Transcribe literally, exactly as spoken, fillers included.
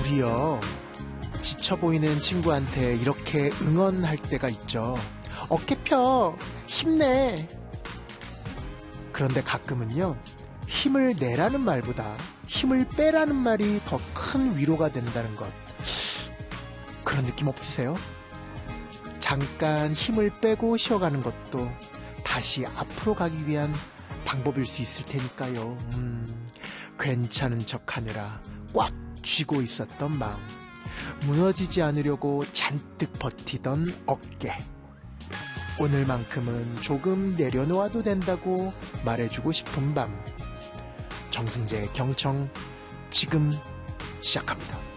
우리요, 지쳐 보이는 친구한테 이렇게 응원할 때가 있죠. 어깨 펴, 힘내. 그런데 가끔은요, 힘을 내라는 말보다 힘을 빼라는 말이 더 큰 위로가 된다는 것, 그런 느낌 없으세요? 잠깐 힘을 빼고 쉬어가는 것도 다시 앞으로 가기 위한 방법일 수 있을 테니까요. 음, 괜찮은 척 하느라 꽉 쥐고 있었던 마음, 무너지지 않으려고 잔뜩 버티던 어깨, 오늘만큼은 조금 내려놓아도 된다고 말해주고 싶은 밤. 정승재의 경청, 지금 시작합니다.